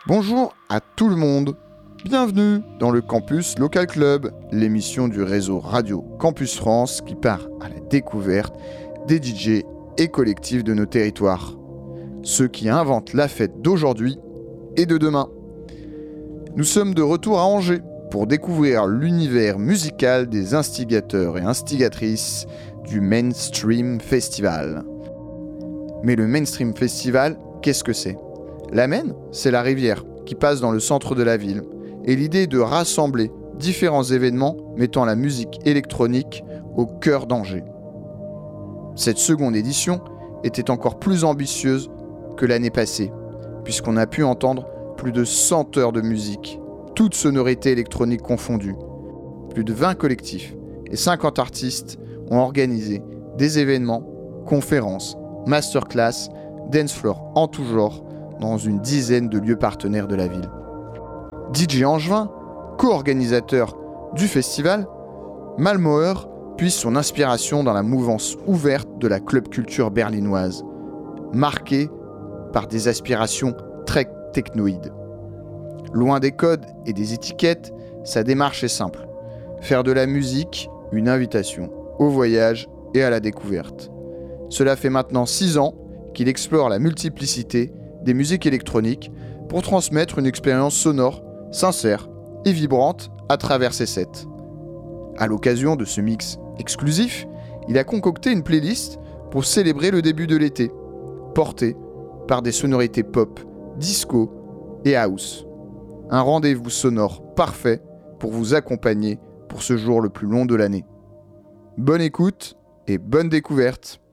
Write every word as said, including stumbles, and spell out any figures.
Bonjour à tout le monde, bienvenue dans le Campus Local Club, l'émission du réseau Radio Campus France qui part à la découverte des D J et collectifs de nos territoires. Ceux qui inventent la fête d'aujourd'hui et de demain. Nous sommes de retour à Angers pour découvrir l'univers musical des instigateurs et instigatrices du Mainstream Festival. Mais le Mainstream Festival, qu'est-ce que c'est ? La Maine, c'est la rivière qui passe dans le centre de la ville. Et l'idée est de rassembler différents événements mettant la musique électronique au cœur d'Angers. Cette seconde édition était encore plus ambitieuse que l'année passée, puisqu'on a pu entendre plus de cent heures de musique, toutes sonorités électroniques confondues. Plus de vingt collectifs et cinquante artistes ont organisé des événements, conférences, masterclass, dance floor en tout genre, dans une dizaine de lieux partenaires de la ville. D J angevin, co-organisateur du festival, Malmauer puise son inspiration dans la mouvance ouverte de la club culture berlinoise, marquée par des aspirations très technoïdes. Loin des codes et des étiquettes, sa démarche est simple. Faire de la musique une invitation au voyage et à la découverte. Cela fait maintenant six ans qu'il explore la multiplicité des musiques électroniques pour transmettre une expérience sonore, sincère et vibrante à travers ses sets. À l'occasion de ce mix exclusif, il a concocté une playlist pour célébrer le début de l'été, portée par des sonorités pop, disco et house. Un rendez-vous sonore parfait pour vous accompagner pour ce jour le plus long de l'année. Bonne écoute et bonne découverte!